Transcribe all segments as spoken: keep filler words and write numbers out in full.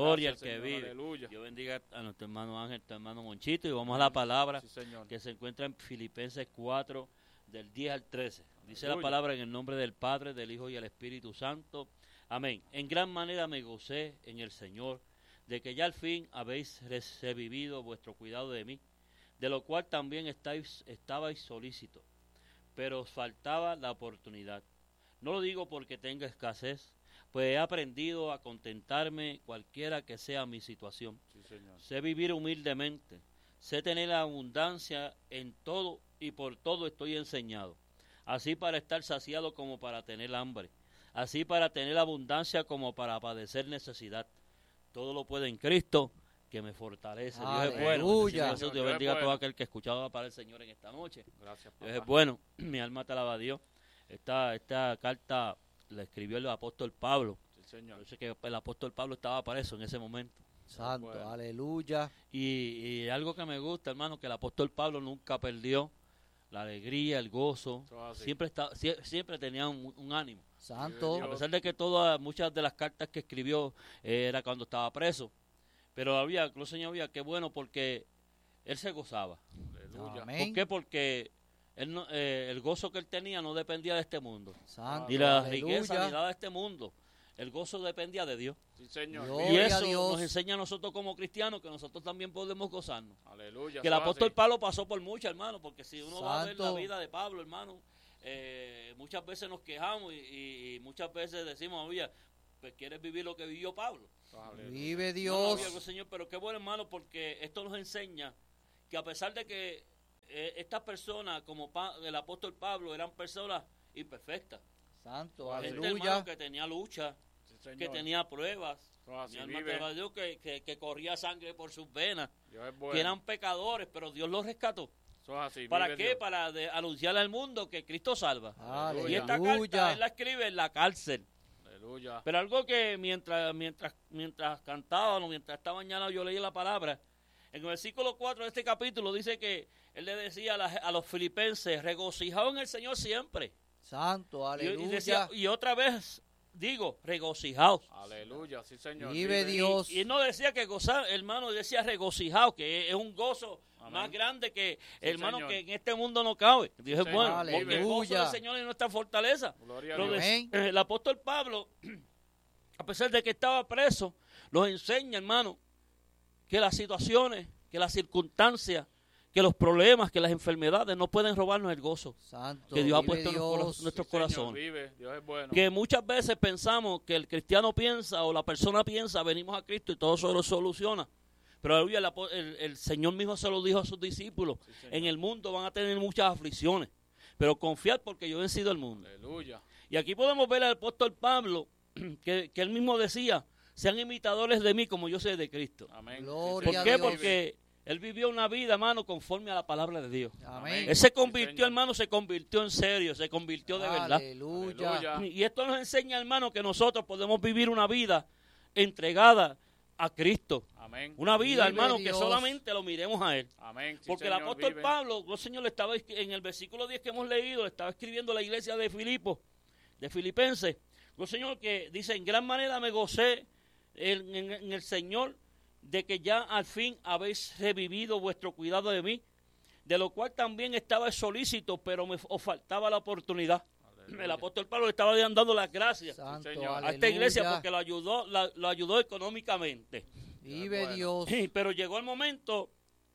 Gloria Gracias, al que Señor, vive. aleluya. Dios bendiga a nuestro hermano Ángel, nuestro hermano Monchito, y vamos a la palabra Sí, Señor. que se encuentra en Filipenses cuatro, del diez al trece. Dice Aleluya. la palabra en el nombre del Padre, del Hijo y del Espíritu Santo. Amén. En gran manera me gocé en el Señor, de que ya al fin habéis revivido vuestro cuidado de mí, de lo cual también estáis, estabais solícitos, pero os faltaba la oportunidad. No lo digo porque tenga escasez, pues he aprendido a contentarme cualquiera que sea mi situación. Sí, Señor. Sé vivir humildemente, sé tener abundancia en todo y por todo estoy enseñado, así para estar saciado como para tener hambre, así para tener abundancia como para padecer necesidad. Todo lo puede en Cristo que me fortalece. Dios es bueno. Aleluya. Dios, Dios Dios es bendiga a todo bueno. aquel que escuchaba para el Señor en esta noche. Gracias, Dios papá. es bueno. Mi alma te alaba a Dios. Esta, esta carta la escribió el apóstol Pablo. Sí, Señor. Yo sé que el apóstol Pablo estaba preso en ese momento. Santo, Bueno. aleluya. Y, y algo que me gusta, hermano, que el apóstol Pablo nunca perdió la alegría, el gozo. Eso es así. Siempre, está, sie- siempre tenía un, un ánimo. Santo. A pesar de que todas, muchas de las cartas que escribió eh, era cuando estaba preso. Pero había, lo Señor había, qué bueno, porque él se gozaba. Aleluya. Amén. ¿Por qué? Porque él no- eh, el gozo que él tenía no dependía de este mundo. Santo, Ni la aleluya. riqueza, ni nada de este mundo. El gozo dependía de Dios. Sí, Señor. Dios. Y Gloria a eso Dios. nos enseña a nosotros como cristianos que nosotros también podemos gozarnos. Aleluya. Que el eso es apóstol así. Pablo pasó por mucho, hermano, porque si uno va a ver la Santo. vida de Pablo, hermano, eh, muchas veces nos quejamos y, y- y muchas veces decimos, oye, pues quieres vivir lo que vivió Pablo. Aleluya. Vive No, no, Dios. oye, Señor, pero qué bueno, hermano, porque esto nos enseña que a pesar de que eh, estas personas, como Pa- el apóstol Pablo, eran personas imperfectas. Santo, Gente, Gente, aleluya. hermano, que tenía lucha, Sí, Señor. que tenía pruebas. Eso es así. Mi alma Vive. te alaba a Dios, que, que, que corría sangre por sus venas, Dios es bueno. que eran pecadores, pero Dios los rescató. Eso es así. ¿Para vive qué? Dios. Para de- anunciarle al mundo que Cristo salva. Aleluya. Y esta carta Aleluya. él la escribe en la cárcel. Aleluya. Pero algo que mientras mientras mientras cantaban o mientras esta mañana yo leí la palabra, en el versículo cuatro de este capítulo dice que él le decía a, la- a los filipenses, regocijaos en el Señor siempre. Santo, Y, y aleluya. decía, y otra vez digo, regocijaos. Aleluya. Sí, Señor. Vive Dios. Y, y no decía que gozar, hermano, decía regocijaos, que es un gozo Amén. más grande que, hermano, Señor. que en este mundo no cabe. Dios es Señor. bueno, porque el gozo Aleluya. del Señor es nuestra fortaleza. Gloria a Lo Dios. de- Amén. el apóstol Pablo, a pesar de que estaba preso, nos enseña, hermano, que las situaciones, que las circunstancias, que los problemas, que las enfermedades no pueden robarnos el gozo Santo, que Dios ha vive puesto en los cora- Dios. nuestros Sí, Señor, corazones. vive. Dios es bueno. Que muchas veces pensamos que el cristiano piensa o la persona piensa, venimos a Cristo y todo se lo soluciona. Pero aleluya, el, apo- el- el Señor mismo se lo dijo a sus discípulos. Sí, Señor. En el mundo van a tener muchas aflicciones, pero confiad porque yo he vencido el mundo. Aleluya. Y aquí podemos ver al apóstol Pablo, que, que él mismo decía, sean imitadores de mí como yo soy de Cristo. Amén. Gloria ¿Por a qué? Dios. Porque él vivió una vida, hermano, conforme a la palabra de Dios. Amén. Él se Sí, convirtió, Señor. hermano, se convirtió en serio, se convirtió de verdad. Aleluya. Aleluya. Y esto nos enseña, hermano, que nosotros podemos vivir una vida entregada a Cristo. Amén. Una vida, Vive hermano, Dios. que solamente lo miremos a Él. Amén. Sí, Porque el Señor, apóstol vive. Pablo, el Señor le estaba escri- en el versículo diez que hemos leído, le estaba escribiendo a la iglesia de Filipos, de Filipenses. El Señor que dice, en gran manera me gocé en, en- en el Señor de que ya al fin habéis revivido vuestro cuidado de mí, de lo cual también estaba solícito, pero me os faltaba la oportunidad. Aleluya. El apóstol Pablo le estaba dando las gracias Santo, Señor. aleluya. a esta iglesia porque lo ayudó, la- lo ayudó económicamente. Vive Bueno. Dios. Pero llegó el momento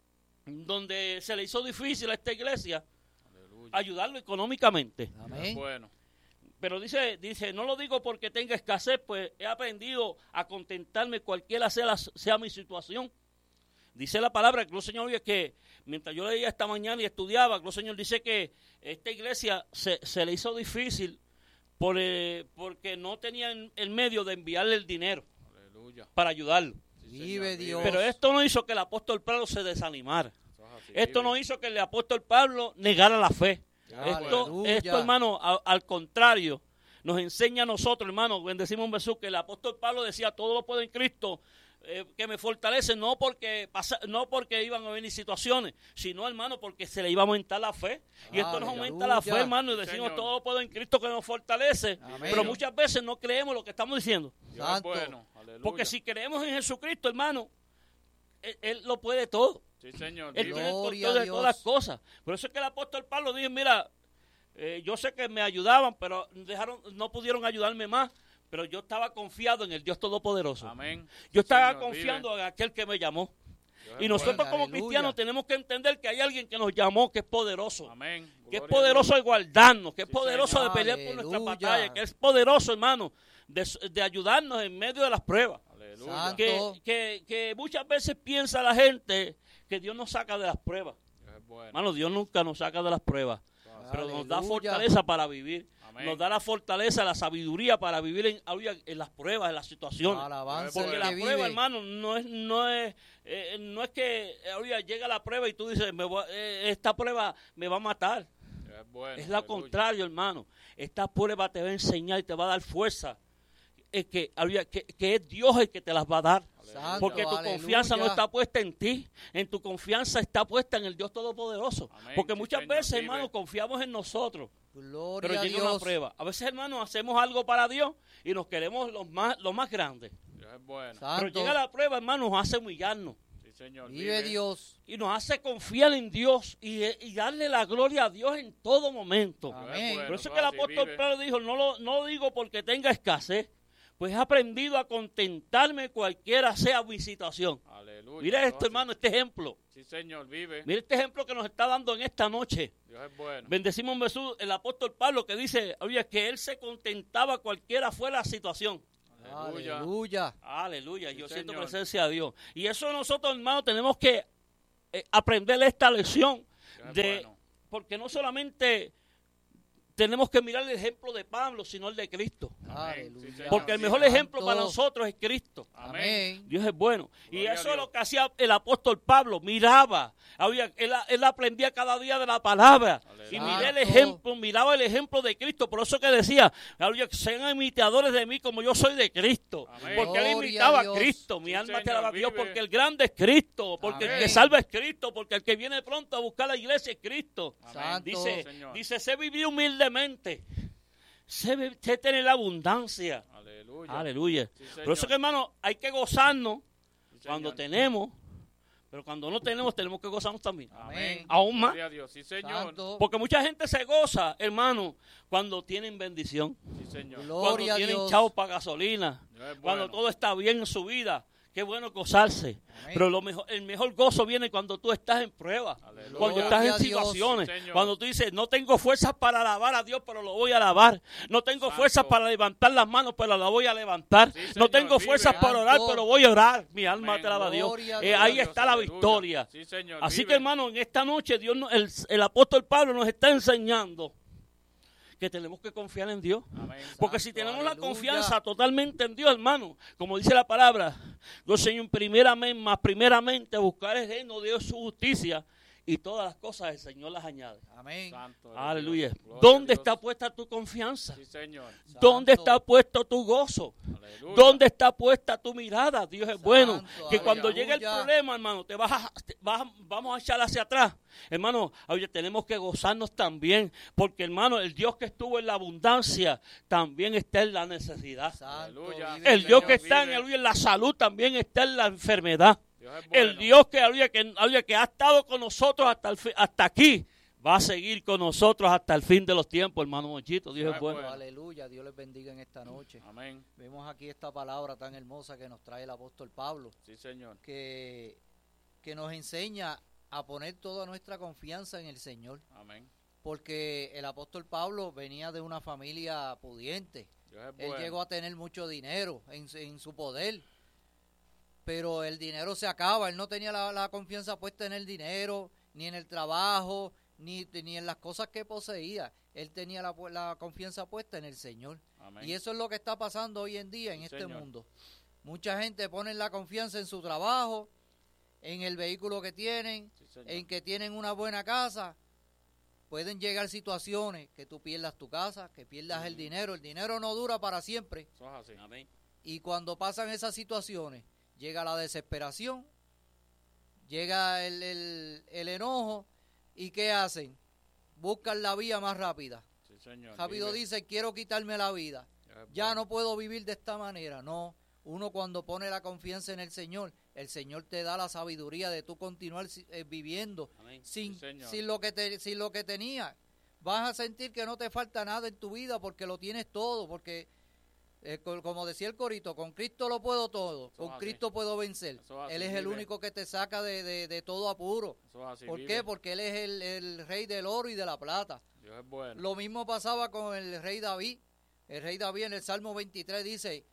donde se le hizo difícil a esta iglesia Aleluya. ayudarlo económicamente. Amén. Bueno. Pero dice, dice, no lo digo porque tenga escasez, pues he aprendido a contentarme cualquiera sea, la- sea mi situación. Dice la palabra, que el Señor oye que mientras yo leía esta mañana y estudiaba, que el Señor dice que esta iglesia se, se le hizo difícil por, eh, porque no tenían el medio de enviarle el dinero Aleluya. para ayudarlo. Sí, Vive Señor, Dios. Pero esto no hizo que el apóstol Pablo se desanimara. Eso es así, Esto vive. no hizo que el apóstol Pablo negara la fe. Esto, Aleluya. esto, hermano, a- al contrario, nos enseña a nosotros, hermano, bendecimos un Jesús, que el apóstol Pablo decía, todo lo puede en Cristo, eh, que me fortalece, no porque pasa, no porque iban a venir situaciones, sino, hermano, porque se le iba a aumentar la fe. Y esto nos aumenta la fe, Aleluya. hermano, y decimos Señor. todo lo puedo en Cristo que nos fortalece. Amén. Pero muchas veces no creemos lo que estamos diciendo. Dios Santo. es bueno. Aleluya. Porque si creemos en Jesucristo, hermano, Él, él lo puede todo. Sí, Señor. Él vive. tiene el Gloria control a de Dios. todas las cosas. Por eso es que el apóstol Pablo dijo, mira, eh, yo sé que me ayudaban, pero dejaron, no pudieron ayudarme más. Pero yo estaba confiado en el Dios Todopoderoso. Amén. Yo estaba Señor, confiando vive. en aquel que me llamó. Dios Y es nosotros bueno. como Aleluya. cristianos tenemos que entender que hay alguien que nos llamó, que es poderoso. Amén. Que es Gloria a poderoso de guardarnos, que es Sí, poderoso Señor. de pelear por nuestra Aleluya. batalla, que es poderoso, hermano, de, de ayudarnos en medio de las pruebas. Dios. Aleluya. Santo. Que, que, que muchas veces piensa la gente que Dios nos saca de las pruebas. Dios es bueno. Hermano, Dios nunca nos saca de las pruebas, pero nos da Aleluya. fortaleza para vivir. Amén. Nos da la fortaleza, la sabiduría para vivir en, en las pruebas, en las situaciones. Alabanza Porque el la que prueba, vive. hermano, no es no es eh, no es que oiga, llega la prueba y tú dices, me voy a- eh, esta prueba me va a matar. Dios es bueno. Es lo Aleluya. contrario, hermano. Esta prueba te va a enseñar y te va a dar fuerza. Es que, oiga, que, que es Dios el que te las va a dar. Santo, Porque tu aleluya. confianza no está puesta en ti, en tu confianza está puesta en el Dios Todopoderoso. Amén. Porque Sí, muchas Señor, veces, vive. hermano, confiamos en nosotros, Gloria pero a llega una Dios. prueba. A veces, hermano, hacemos algo para Dios y nos queremos los más, los más grandes. Dios es bueno. Pero Santo. llega la prueba, hermano, nos hace humillarnos Sí, Señor. Vive Dios. y nos hace confiar en Dios y, y darle la gloria a Dios en todo momento. Dios es Amén. bueno, Por eso es tú que el así apóstol vive. Pablo dijo, no lo, no lo digo porque tenga escasez, pues he aprendido a contentarme cualquiera sea mi situación. Aleluya. Mira tú esto, así. hermano, este ejemplo. Sí, Señor. Vive. Mira este ejemplo que nos está dando en esta noche. Dios es bueno. Bendecimos a Jesús, el apóstol Pablo, que dice, oye, que él se contentaba cualquiera fuera la situación. Aleluya. Aleluya. Aleluya, Sí, yo siento Señor. presencia de Dios. Y eso nosotros, hermano, tenemos que eh, aprender esta lección. Dios es de bueno. Porque no solamente tenemos que mirar el ejemplo de Pablo, sino el de Cristo. Amén. Sí, Aleluya. Señor. Porque el mejor Santo. ejemplo para nosotros es Cristo. Amén. Amén. Dios es bueno. Y Gloria a eso es Dios. lo que hacía el apóstol Pablo. Miraba. Había- él, él aprendía cada día de la palabra. Y Aleluya. miré el Santo. ejemplo, miraba el ejemplo de Cristo. Por eso que decía, había- sean imitadores de mí como yo soy de Cristo. Amén. Porque él Gloria imitaba a a Dios. Cristo. Mi Sí, alma te Señor, alaba a Dios vive. porque el grande es Cristo. Porque el Amén. que salva es Cristo. Porque el que viene pronto a buscar la iglesia es Cristo. Amén. Santo. Dice, Señor. dice, sé vivir humildemente. Sé, vi- sé tener la abundancia. Aleluya. Aleluya. Sí, Por eso Señor. que, hermano, hay que gozarnos Sí, cuando Señor. tenemos, pero cuando no tenemos, tenemos que gozarnos también. Amén. Aún más. Gloria a Dios. Sí, Señor. Santo. Porque mucha gente se goza, hermano, cuando tienen bendición, Sí, Señor. cuando Gloria a tienen Dios. chavos para gasolina, Dios es cuando bueno. todo está bien en su vida. Qué bueno gozarse. Amén. Pero lo mejor, el mejor gozo viene cuando tú estás en prueba. Aleluya. Cuando Gloria estás a en Dios. situaciones. Sí, Señor. Cuando tú dices, no tengo fuerzas para alabar a Dios, pero lo voy a alabar. No tengo Santo. fuerzas para levantar las manos, pero la voy a levantar. Sí, no Señor, tengo vive. fuerzas para orar, Santo. pero voy a orar. Mi alma Amén. te alaba a Dios. Gloria a Eh, Dios. ahí Dios, está la aleluya. victoria. Sí, Señor. Así vive. que, hermano, en esta noche Dios, no- el, el apóstol Pablo nos está enseñando que tenemos que confiar en Dios. Amén. Porque si Santo, tenemos la aleluya. confianza totalmente en Dios, hermano, como dice la palabra, Dios, Señor, primeramente, más primeramente buscar el reino de Dios, su justicia, y todas las cosas el Señor las añade. Amén. Santo eres Aleluya. Dios. Gloria a ¿Dónde Dios. está puesta tu confianza? Sí, Señor. ¿Dónde Santo. está puesto tu gozo? Aleluya. ¿Dónde está puesta tu mirada? Dios es bueno. Santo, Que cuando aleluya. llegue el problema, hermano, te vas a- te vas a- vamos a echar hacia atrás. Hermano, oye, tenemos que gozarnos también. Porque, hermano, el Dios que estuvo en la abundancia también está en la necesidad. Santo, Aleluya. vive El Señor, Dios que está en, vive. aleluya, en la salud también está en la enfermedad. Dios es bueno. El Dios que, aleluya, que, aleluya, que ha estado con nosotros hasta, el fi- hasta aquí, va a seguir con nosotros hasta el fin de los tiempos, hermano Monchito. Dios Dios es es bueno. bueno. Aleluya, Dios les bendiga en esta noche. Amén. Vemos aquí esta palabra tan hermosa que nos trae el apóstol Pablo, Sí, Señor. que, que nos enseña a poner toda nuestra confianza en el Señor, Amén. porque el apóstol Pablo venía de una familia pudiente. Dios es Él bueno. llegó a tener mucho dinero en, su- en su poder, pero el dinero se acaba. Él no tenía la, la confianza puesta en el dinero, ni en el trabajo, ni, ni en las cosas que poseía. Él tenía la, pu- la confianza puesta en el Señor. Amén. Y eso es lo que está pasando hoy en día en Sí, este señor. mundo. Mucha gente pone la confianza en su trabajo, en el vehículo que tienen, Sí, Señor. en que tienen una buena casa. Pueden llegar situaciones que tú pierdas tu casa, que pierdas el dinero. El dinero no dura para siempre. Eso es así. Amén. Y cuando pasan esas situaciones, llega la desesperación, llega el, el, el enojo, ¿y qué hacen? Buscan la vía más rápida. Sí, señor. Rápido Vive. dice, quiero quitarme la vida. Es Ya bueno. no puedo vivir de esta manera. No, uno cuando pone la confianza en el Señor, el Señor te da la sabiduría de tú continuar eh, viviendo Amén. sin, Sí, señor. sin, lo que te, sin lo que tenías. Vas a sentir que no te falta nada en tu vida porque lo tienes todo, porque eh, como decía el corito, con Cristo lo puedo todo, Eso con es así. Cristo puedo vencer. Eso es así, Él es el vive. único que te saca de, de, de todo apuro. Eso es así, ¿Por vive. qué? Porque Él es el, el rey del oro y de la plata. Dios es bueno. Lo mismo pasaba con el rey David. El rey David en el Salmo veintitrés dice,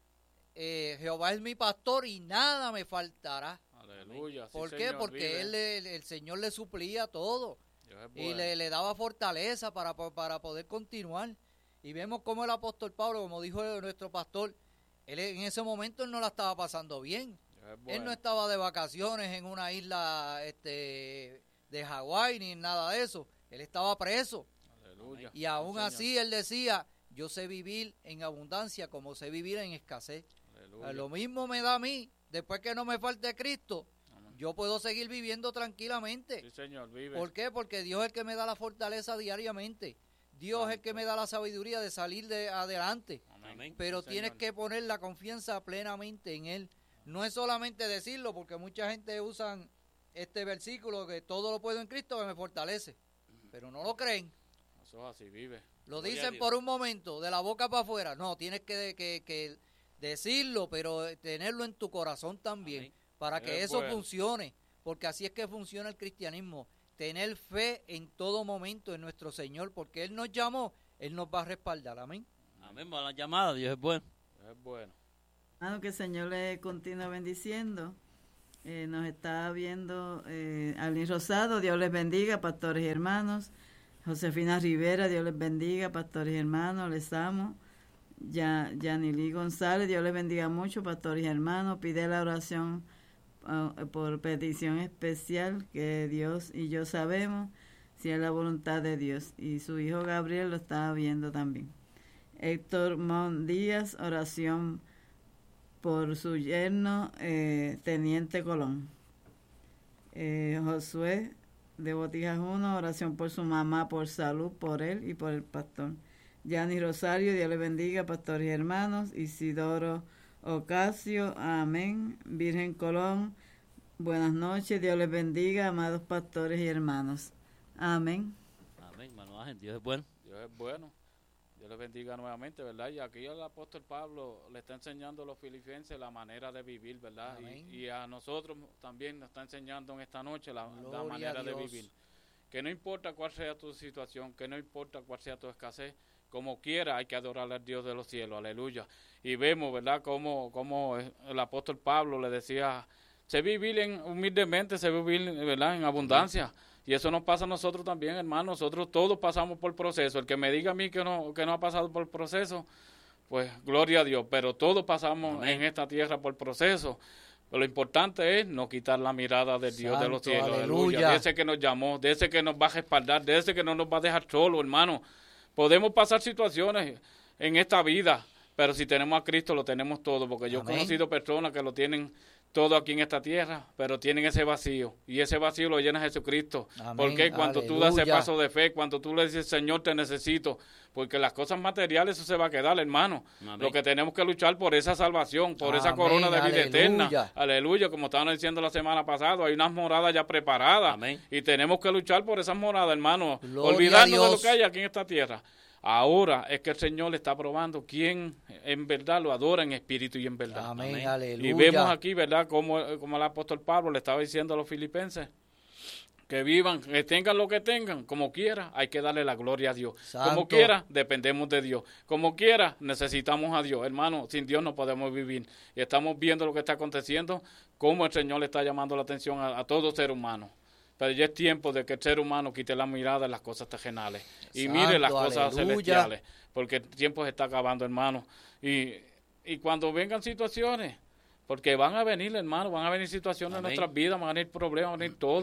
eh, Jehová es mi pastor y nada me faltará. Aleluya. Sí, ¿Por qué? señor, Porque vive. él, el, el Señor le suplía todo Dios es y bueno. le, le daba fortaleza para, para poder continuar. Y vemos como el apóstol Pablo, como dijo nuestro pastor, él en ese momento él no la estaba pasando bien. Dios es Él bueno. no estaba de vacaciones en una isla este, de Hawái ni nada de eso. Él estaba preso. Aleluya. Y aún Sí, así él decía, yo sé vivir en abundancia como sé vivir en escasez. Aleluya. Lo mismo me da a mí, después que no me falte Cristo, Amén. yo puedo seguir viviendo tranquilamente. Sí, señor, vive. ¿Por qué? Porque Dios es el que me da la fortaleza diariamente. Dios es el que Santo. me da la sabiduría de salir de adelante. Amén. Pero Sí, tienes señor. que poner la confianza plenamente en Él. No es solamente decirlo, porque mucha gente usan este versículo que todo lo puedo en Cristo que me fortalece. Pero no lo creen. Eso es así, vive. Lo Gloria a dicen Dios. por un momento, de la boca para afuera. No, tienes que, que, que decirlo, pero tenerlo en tu corazón también, Amén. para que Es eso bueno. funcione. Porque así es que funciona el cristianismo. Tener fe en todo momento en nuestro Señor, porque Él nos llamó, Él nos va a respaldar. Amén. Amén. Vamos a la llamada. Dios es bueno. Dios es bueno. Hermano, que el Señor le continúe bendiciendo. Eh, nos está viendo eh, Alin Rosado, Dios les bendiga, pastores y hermanos. Josefina Rivera, Dios les bendiga, pastores y hermanos, les amo. Ya, Yanili González, Dios les bendiga mucho, pastores y hermanos. Pide la oración uh, por petición especial que Dios y yo sabemos si es la voluntad de Dios. Y su hijo Gabriel lo está viendo también. Héctor Mon Díaz, oración por su yerno, eh, Teniente Colón. Eh, Josué de Botijas uno, oración por su mamá, por salud, por él y por el pastor. Yani Rosario, Dios le bendiga, pastores y hermanos. Isidoro Ocasio, amén. Virgen Colón, buenas noches, Dios les bendiga, amados pastores y hermanos. Amén. Amén. Hermano Ángel, Dios es bueno. Dios es bueno. Dios les bendiga nuevamente, ¿verdad? Y aquí el apóstol Pablo le está enseñando a los filipenses la manera de vivir, ¿verdad? Amén. Y, y a nosotros también nos está enseñando en esta noche la, la Gloria manera a de Dios. vivir. Que no importa cuál sea tu situación, que no importa cuál sea tu escasez, como quiera hay que adorar al Dios de los cielos, aleluya. Y vemos, ¿verdad?, cómo, cómo el apóstol Pablo le decía, sé vivir en, humildemente, sé vivir, ¿verdad?, en abundancia. Y eso nos pasa a nosotros también, hermano. Nosotros todos pasamos por proceso. El que me diga a mí que no, que no ha pasado por proceso, pues gloria a Dios. Pero todos pasamos Amén. en esta tierra por proceso. Pero lo importante es no quitar la mirada del Dios de los Santo, cielos, aleluya. aleluya. De ese que nos llamó, de ese que nos va a respaldar, de ese que no nos va a dejar solo, hermano. Podemos pasar situaciones en esta vida, pero si tenemos a Cristo lo tenemos todo, porque yo Amén. he conocido personas que lo tienen todo aquí en esta tierra, pero tienen ese vacío, y ese vacío lo llena Jesucristo. Amén. Porque cuando tú das ese Aleluya. paso de fe, cuando tú le dices, Señor, te necesito, porque las cosas materiales eso se va a quedar, hermano. Amén. Lo que tenemos que luchar por esa salvación, por esa Amén. corona de vida Aleluya. eterna. Aleluya, como estaban diciendo la semana pasada, hay unas moradas ya preparadas. Amén. Y tenemos que luchar por esas moradas, hermano. Gloria a Olvidarnos de lo Dios. que hay aquí en esta tierra. Ahora es que el Señor le está probando quién en verdad lo adora en espíritu y en verdad. Amén, Amén. aleluya. Y vemos aquí, ¿verdad?, como, como el apóstol Pablo le estaba diciendo a los filipenses, que vivan, que tengan lo que tengan, como quiera, hay que darle la gloria a Dios. Santo. Como quiera, dependemos de Dios. Como quiera, necesitamos a Dios. Hermano, sin Dios no podemos vivir. Y estamos viendo lo que está aconteciendo, cómo el Señor le está llamando la atención a, a todo ser humano. Pero ya es tiempo de que el ser humano quite la mirada de las cosas terrenales y Santo, mire las cosas aleluya. celestiales, porque el tiempo se está acabando, hermano. Y, y cuando vengan situaciones, porque van a venir, hermano, van a venir situaciones Amén. en nuestras vidas, van a venir problemas, van a venir todo.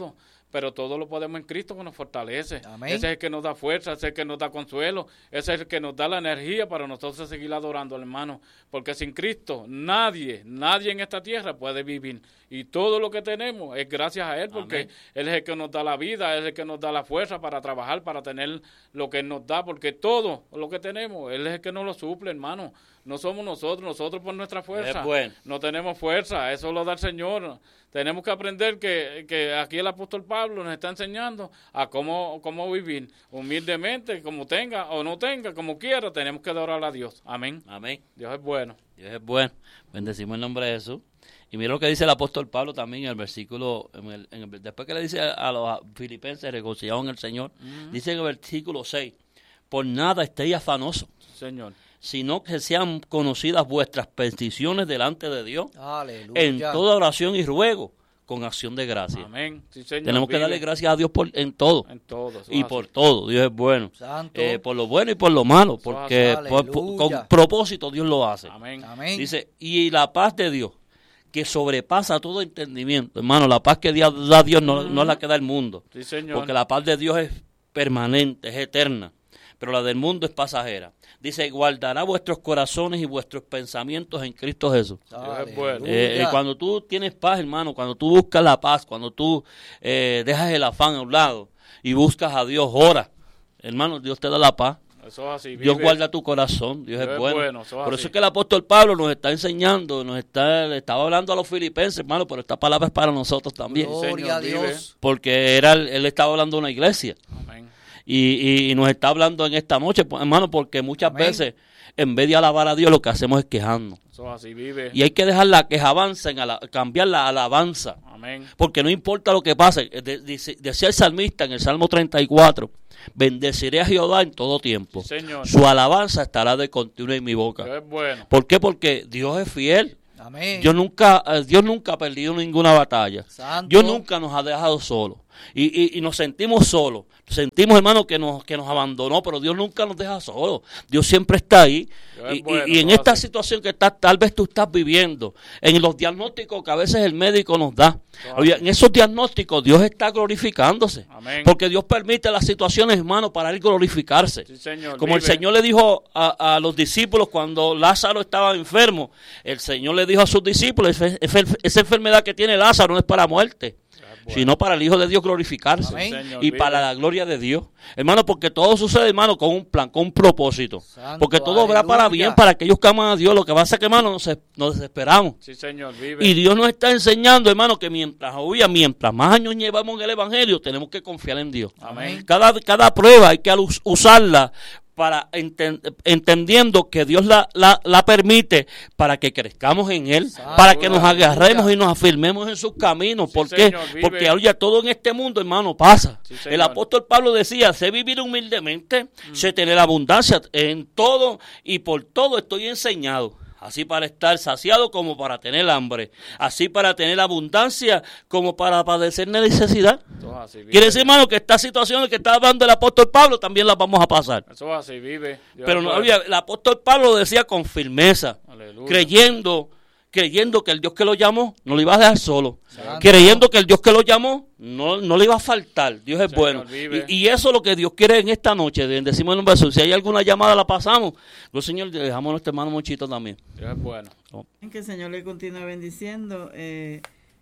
pero todo lo podemos en Cristo que nos fortalece. Amén. Ese es el que nos da fuerza, ese es el que nos da consuelo, ese es el que nos da la energía para nosotros seguir adorando, hermano, porque sin Cristo nadie, nadie en esta tierra puede vivir, y todo lo que tenemos es gracias a Él, porque Amén. Él es el que nos da la vida, Él es el que nos da la fuerza para trabajar, para tener lo que Él nos da, porque todo lo que tenemos, Él es el que nos lo suple, hermano. No somos nosotros, nosotros por nuestra fuerza. Es bueno. No tenemos fuerza, eso lo da el Señor. Tenemos que aprender que, que aquí el apóstol Pablo nos está enseñando a cómo, cómo vivir humildemente, como tenga o no tenga, como quiera, tenemos que adorar a Dios. Amén. Amén. Dios es bueno. Dios es bueno. Bendecimos el nombre de Jesús. Y mira lo que dice el apóstol Pablo también en el versículo, en el, en el, después que le dice a, a los filipenses, regocijados en el Señor, uh-huh. dice en el versículo seis, por nada estéis afanosos, Señor, sino que sean conocidas vuestras peticiones delante de Dios, Aleluya. en toda oración y ruego, con acción de gracia. Amén. Sí, Señor, Tenemos que vive. darle gracias a Dios por, en todo. En todo. Y por todo. Dios es bueno. Santo. Eh, por lo bueno y por lo malo. Porque por, por, con propósito Dios lo hace. Amén. Amén. Dice, y la paz de Dios, que sobrepasa todo entendimiento. Hermano, la paz que Dios, da Dios no, no es la que da el mundo. Sí, Señor. Porque la paz de Dios es permanente, es eterna. Pero la del mundo es pasajera. Dice, guardará vuestros corazones y vuestros pensamientos en Cristo Jesús. Dios es bueno. Eh, eh, cuando tú tienes paz, hermano, cuando tú buscas la paz, cuando tú eh, dejas el afán a un lado y buscas a Dios, ora, hermano, Dios te da la paz. Eso es así, Dios vive. guarda tu corazón, Dios, Dios es bueno. es bueno, eso es Por así. eso es que el apóstol Pablo nos está enseñando, nos está, le estaba hablando a los filipenses, hermano, pero esta palabra es para nosotros también. Gloria a Señor, vive. Dios. Porque era, él estaba hablando de una iglesia. Amén. Y, y, y nos está hablando en esta noche, pues, hermano, porque muchas Amén. veces, en vez de alabar a Dios, lo que hacemos es quejarnos. Eso es así, vive. Y hay que dejar la queja avanza, en ala- cambiar la alabanza. Amén. Porque no importa lo que pase, de- dice- decía el salmista en el Salmo treinta y cuatro, bendeciré a Jehová en todo tiempo. Sí, Señor. Su alabanza estará de continuo en mi boca. Dios es bueno. ¿Por qué? Porque Dios es fiel. Amén. Dios nunca, eh, Dios nunca ha perdido ninguna batalla. Santo. Dios nunca nos ha dejado solos. Y, y, y nos sentimos solos. Sentimos, hermano, que nos, que nos abandonó, pero Dios nunca nos deja solos. Dios siempre está ahí. Dios es Y, y- bueno, y en lo esta hace. situación que estás, tal vez tú estás viviendo, en los diagnósticos que a veces el médico nos da, Lo oye, hace. en esos diagnósticos Dios está glorificándose. Amén. Porque Dios permite las situaciones, hermano, para él glorificarse. Sí, Señor, Como el vive. Señor le dijo a, a los discípulos cuando Lázaro estaba enfermo, el Señor le dijo a sus discípulos, "Esa- esa enfermedad que tiene Lázaro no es para muerte, bueno. sino para el Hijo de Dios glorificarse Amén. Señor, y vive. para la gloria de Dios. Hermano, porque todo sucede, hermano, con un plan, con un propósito. Santo, Porque todo obra para aleluya. bien para aquellos que aman a Dios. Lo que pasa es que, hermano, nos, nos desesperamos. Sí, Señor, vive. Y Dios nos está enseñando, hermano, que mientras obvia, mientras más años llevamos en el Evangelio, tenemos que confiar en Dios. Amén. Cada, cada prueba hay que us- usarla para enten- entendiendo que Dios la, la, la permite para que crezcamos en Él, Santo, para que nos agarremos aleluya. y nos afirmemos en sus caminos. Sí, ¿Por qué? Señor, vive. Porque oye, todo en este mundo, hermano, pasa. Sí, señor. El apóstol Pablo decía, sé vivir humildemente, sé tener abundancia en todo y por todo estoy enseñado. Así para estar saciado como para tener hambre. Así para tener abundancia como para padecer necesidad. Eso es así, vive. Quiere decir, hermano, que estas situaciones que está hablando el apóstol Pablo también las vamos a pasar. Eso es así, vive. Dios Pero es no bueno. había, el apóstol Pablo decía con firmeza, Aleluya. creyendo, creyendo que el Dios que lo llamó no lo iba a dejar solo. Santo. Creyendo que el Dios que lo llamó no, no le iba a faltar. Dios es Señor, bueno. vive. Y, y eso es lo que Dios quiere en esta noche. Decimos en un beso. Si hay alguna llamada, la pasamos. Pues, Señor, dejamos a nuestro hermano Monchito también. Dios es bueno. Que el Señor le continúe bendiciendo. Eh,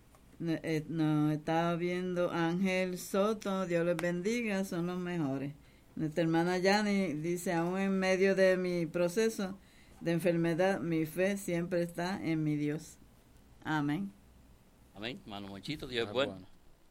ne- eh, nos está viendo Ángel Soto, Dios les bendiga, son los mejores. Nuestra hermana Yani dice, aún en medio de mi proceso de enfermedad, mi fe siempre está en mi Dios. Amén. Amén. Hermano Monchito, Dios es Dios bueno.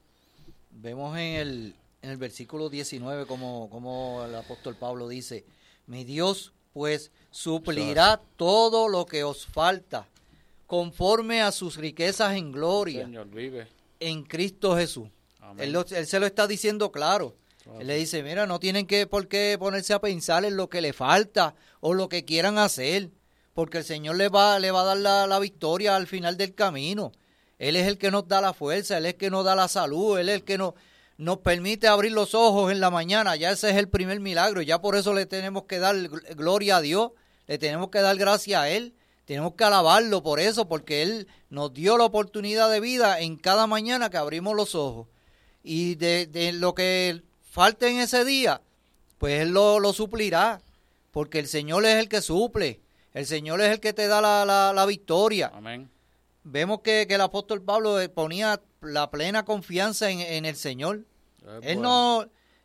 Vemos en el, en el versículo diecinueve como, como el apóstol Pablo dice, mi Dios pues suplirá todo lo que os falta conforme a sus riquezas en gloria Señor, vive. en Cristo Jesús. Amén. Él, lo- él se lo está diciendo claro. Él le dice, mira, no tienen que por qué ponerse a pensar en lo que le falta o lo que quieran hacer, porque el Señor le va, le va a dar la, la victoria al final del camino. Él es el que nos da la fuerza, Él es el que nos da la salud, Él es el que nos, nos permite abrir los ojos en la mañana. Ya ese es el primer milagro, ya por eso le tenemos que dar gl- gloria a Dios, le tenemos que dar gracias a Él, tenemos que alabarlo por eso, porque Él nos dio la oportunidad de vida en cada mañana que abrimos los ojos. y de, de lo que falte en ese día, pues Él lo, lo suplirá, porque el Señor es el que suple, el Señor es el que te da la, la, la victoria. Amén. Vemos que, que el apóstol Pablo ponía la plena confianza en, en el Señor. Es Él bueno. no,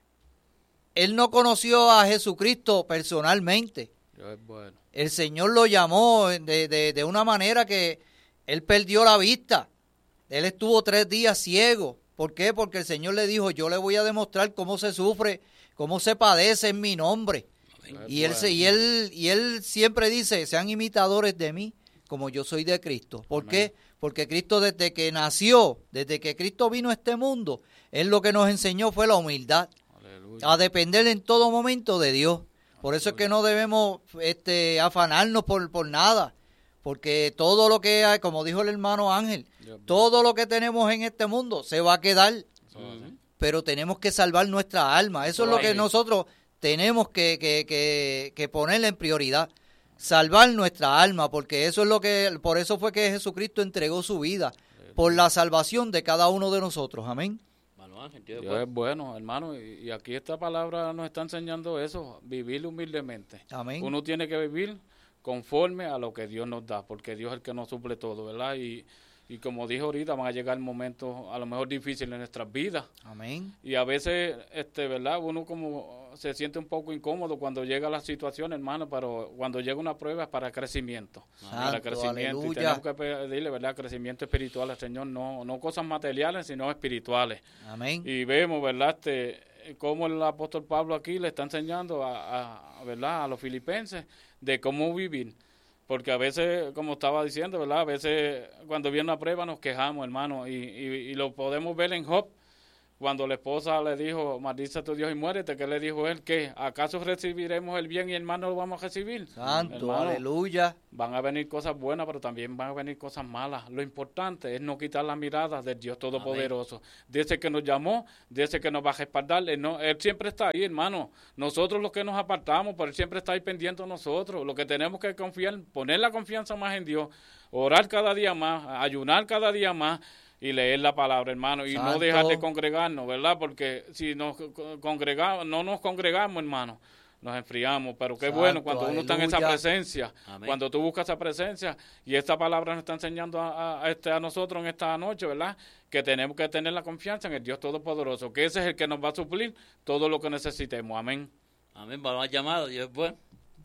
él no conoció a Jesucristo personalmente. Es bueno. El Señor lo llamó de, de, de una manera que él perdió la vista. Él estuvo tres días ciego. ¿Por qué? Porque el Señor le dijo, yo le voy a demostrar cómo se sufre, cómo se padece en mi nombre. Es Y él, se, bueno. y, él, y él siempre dice, sean imitadores de mí, como yo soy de Cristo. ¿Por Amén. qué? Porque Cristo desde que nació, desde que Cristo vino a este mundo, Él lo que nos enseñó fue la humildad, Aleluya. a depender en todo momento de Dios. Por eso es que no debemos este, afanarnos por, por nada, porque todo lo que hay, como dijo el hermano Ángel, Dios mío. todo lo que tenemos en este mundo se va a quedar, Eso es así. pero tenemos que salvar nuestra alma. Eso es lo que Amén. nosotros tenemos que, que, que, que ponerle en prioridad. Salvar nuestra alma, porque eso es lo que, por eso fue que Jesucristo entregó su vida, por la salvación de cada uno de nosotros. Amén. Hermano Ángel, Dios es Dios bueno. es bueno, hermano, y, y aquí esta palabra nos está enseñando eso, vivir humildemente. Amén. Uno tiene que vivir conforme a lo que Dios nos da, porque Dios es el que nos suple todo, ¿verdad? Y, y como dije ahorita, van a llegar momentos a lo mejor difíciles en nuestras vidas. Amén. Y a veces, este, ¿verdad? Uno como se siente un poco incómodo cuando llega la situación, hermano, pero cuando llega una prueba es para crecimiento. para Santo, crecimiento. Y aleluya. tenemos que pedirle, ¿verdad? Crecimiento espiritual al Señor, no, no cosas materiales, sino espirituales. Amén. Y vemos, ¿verdad? Este, cómo el apóstol Pablo aquí le está enseñando a, a, ¿verdad? A los filipenses de cómo vivir. Porque a veces, como estaba diciendo, ¿verdad? A veces cuando viene una prueba nos quejamos, hermano, y, y, y lo podemos ver en Job. Cuando la esposa le dijo, maldice a tu Dios y muérete, ¿qué le dijo él? ¿Qué? ¿Acaso recibiremos el bien y el mal no lo vamos a recibir? Santo, Hermano, aleluya. van a venir cosas buenas, pero también van a venir cosas malas. Lo importante es no quitar la mirada del Dios Todopoderoso. De ese que nos llamó, de ese que nos va a respaldar. Él, no, él siempre está ahí, hermano. Nosotros los que nos apartamos, pero Él siempre está ahí pendiente de nosotros. Lo que tenemos que confiar, poner la confianza más en Dios, orar cada día más, ayunar cada día más, y leer la palabra, hermano, y Santo. no dejar de congregarnos, ¿verdad? Porque si nos congregamos, no nos congregamos, hermano, nos enfriamos, pero qué Santo, bueno cuando uno está en esa aleluya. presencia, Amén. cuando tú buscas esa presencia, y esta palabra nos está enseñando a, a, este, a nosotros en esta noche, ¿verdad? Que tenemos que tener la confianza en el Dios Todopoderoso, que ese es el que nos va a suplir todo lo que necesitemos, amén. Amén, vamos a llamar, Dios es bueno.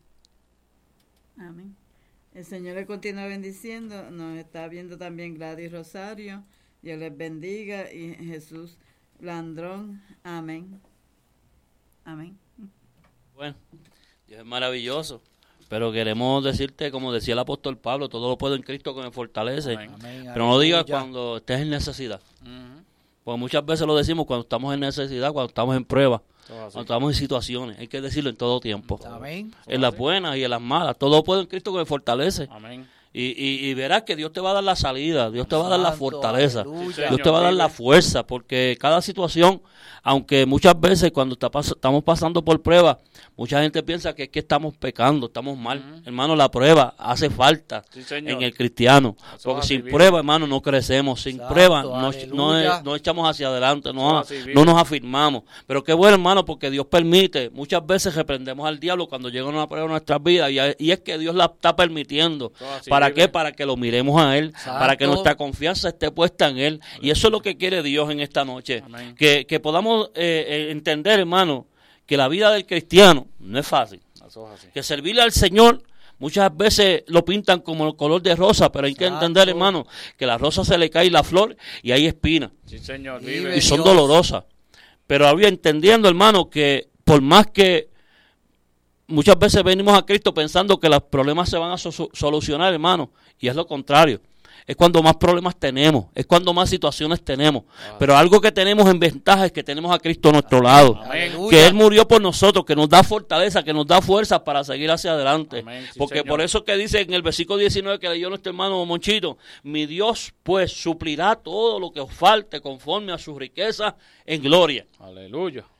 Amén. El Señor le continúa bendiciendo. Nos está viendo también Gladys Rosario. Dios les bendiga. Y Jesús Landrón. Amén. Amén. Bueno, Dios es maravilloso. Pero queremos decirte, como decía el apóstol Pablo, todo lo puedo en Cristo que me fortalece. Amén. Amén, Pero no lo digas aleluya. cuando estés en necesidad. Ujú. Porque muchas veces lo decimos cuando estamos en necesidad, cuando estamos en prueba, Todo así. cuando estamos en situaciones. Hay que decirlo en todo tiempo. Amén. En las buenas y en las malas. Todo lo puedo en Cristo que me fortalece. Amén. Y, y, y verás que Dios te va a dar la salida, Dios te va a dar la Santo, fortaleza, aleluya. Dios te va a dar la fuerza, porque cada situación, aunque muchas veces cuando está pas- estamos pasando por prueba, mucha gente piensa que es que estamos pecando, estamos mal. Ujú. Hermano, la prueba hace falta Sí, señor. en el cristiano, Eso porque es así, sin vive. prueba, hermano, no crecemos, sin Santo, prueba no, no, aleluya. no echamos hacia adelante, no, Eso es así, vive. no nos afirmamos. Pero qué bueno, hermano, porque Dios permite, muchas veces reprendemos al diablo cuando llega una prueba en nuestras vidas, y, y es que Dios la está permitiendo. Eso es así, ¿Para vive. qué? Para que lo miremos a Él, Santo. para que nuestra confianza esté puesta en Él. Y eso es lo que quiere Dios en esta noche. Amén. Que, que podamos eh, eh, entender, hermano, que la vida del cristiano no es fácil. Eso es así. Que servirle al Señor muchas veces lo pintan como el color de rosa, pero hay que Santo. entender, hermano, que la rosa se le cae la flor y hay espinas Sí, señor. Vive. Vive. y son Dios. dolorosas. Pero había entendiendo, hermano, que por más que muchas veces venimos a Cristo pensando que los problemas se van a so- solucionar, hermano, y es lo contrario. Es cuando más problemas tenemos, es cuando más situaciones tenemos. Pero algo que tenemos en ventaja es que tenemos a Cristo a nuestro lado. Amén. Aleluya. Que Él murió por nosotros, que nos da fortaleza, que nos da fuerza para seguir hacia adelante. Amén, sí, Porque señor. por eso que dice en el versículo diecinueve que leyó nuestro hermano Monchito, mi Dios pues suplirá todo lo que os falte conforme a su riqueza en gloria. Aleluya.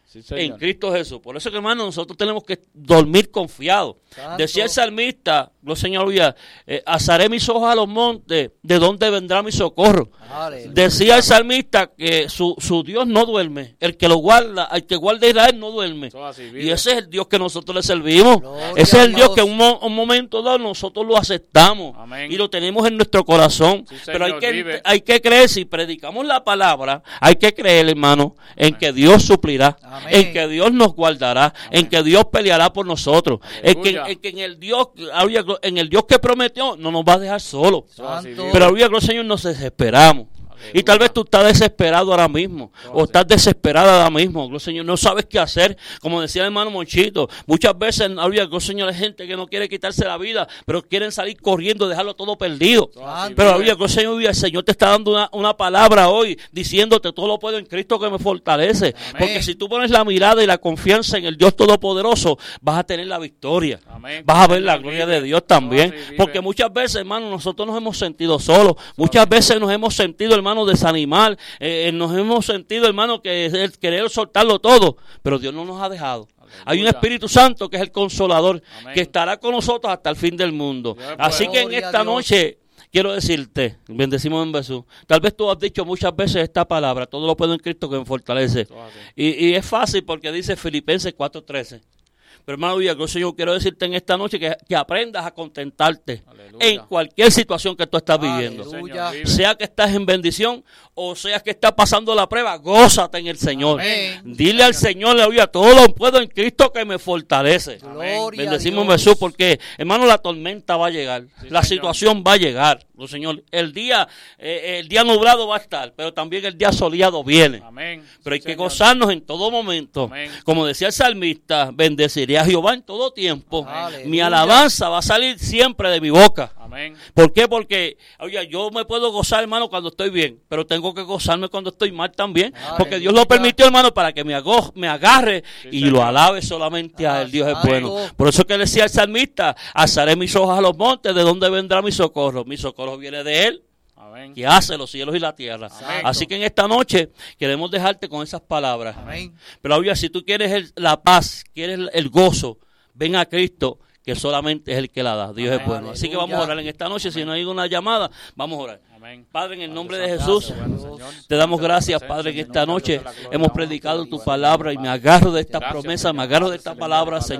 Sí, señor. en Cristo Jesús. Por eso que, hermano, nosotros tenemos que dormir confiados. Santo. Decía el salmista, lo señor, eh, alzaré mis ojos a los montes, ¿de dónde vendrá mi socorro? Aleluya. Decía el salmista que su, su Dios no duerme, el que lo guarda, el que guarda a Israel no duerme. Eso así, Y vive. ese es el Dios que nosotros le servimos. Gloria Ese es a el Dios Dios. que en un, mo- un momento dado nosotros lo aceptamos. Amén. Y lo tenemos en nuestro corazón. Sí, Pero hay Señor, que, vive. hay que creer, si predicamos la palabra, hay que creer, hermano, en que Dios suplirá, Amén. en que Dios nos guardará, en que Dios peleará por nosotros, en que, Aleluya. en que en el Dios, en el Dios que prometió, no nos va a dejar solos. Eso así, Santo. vive. Pero aleluya, gloria al Señor, nos desesperamos. Y tal vez tú estás desesperado ahora mismo, o estás desesperada ahora mismo, gloria al Señor, no sabes qué hacer. Como decía el hermano Monchito, muchas veces, aleluya, gloria al Señor, hay gente que no quiere quitarse la vida, pero quieren salir corriendo, dejarlo todo perdido. Eso así, Pero vive. aleluya, gloria al Señor, el Señor te está dando una, una palabra hoy, diciéndote, todo lo puedo en Cristo que me fortalece. Amén. Porque si tú pones la mirada y la confianza en el Dios Todopoderoso, vas a tener la victoria. Amén. Vas a ver la Señor, gloria vive. de Dios también. Eso así, vive. Porque muchas veces, hermano, nosotros nos hemos sentido solos. Muchas veces nos hemos sentido, hermano, desanimar. Eh, nos hemos sentido, hermano, que es el querer soltarlo todo. Pero Dios no nos ha dejado. Aleluya. Hay un Espíritu Santo que es el Consolador, Amén. que estará con nosotros hasta el fin del mundo. Dios es Así bueno. que en Gloria a esta Dios. noche quiero decirte, bendecimos en Jesús. Tal vez tú has dicho muchas veces esta palabra, todo lo puedo en Cristo que me fortalece. Eso así. Y, y es fácil porque dice Filipenses cuatro trece. Pero hermano Villa, Señor, quiero decirte en esta noche que, que aprendas a contentarte Aleluya. en cualquier situación que tú estás viviendo. Aleluya. Señor, vive. Sea que estás en bendición o sea que estás pasando la prueba, gózate en el Señor. Amén. Dile al Señor, aleluya, todo lo puedo en Cristo que me fortalece. Gloria a Bendecimos Dios. Jesús porque, hermano, la tormenta va a llegar, Sí, la Señor. situación va a llegar, oh, Señor. El día, eh, el día nublado va a estar, pero también el día soleado viene. Amén. Pero hay Sí, que Señor. gozarnos en todo momento. Amén. Como decía el salmista, bendeciré a Jehová en todo tiempo. Aleluya. Mi alabanza va a salir siempre de mi boca. Amén. ¿Por qué? Porque, oye, yo me puedo gozar, hermano, cuando estoy bien, pero tengo que gozarme cuando estoy mal también. Porque Dios lo Aleluya. permitió, hermano, para que me, ago- me agarre Sí, y Señor. lo alabe solamente a Ah, él. Dios es santo. bueno. Por eso que decía el salmista, alzaré mis ojos a los montes, ¿de dónde vendrá mi socorro? Mi socorro viene de él, Amén. que hace los cielos y la tierra. Amén. Así que en esta noche queremos dejarte con esas palabras. Amén. Pero oye, si tú quieres el- la paz, quieres el, el gozo, ven a Cristo, que solamente es el que la da. Dios Amén. es bueno. Así que Aleluya. vamos a orar en esta noche. Si no hay una llamada, vamos a orar. Amén. Padre, en el nombre de Padre Jesús, Santo, bueno, Señor. te damos Ante tu gracias, presencia, Padre, en Señor, esta dándote noche la gloria, hemos la honra, predicado y tu la palabra y me gloria. agarro de esta Gracias, promesa, me porque agarro de amaste, esta Señor, palabra, Padre, Señor.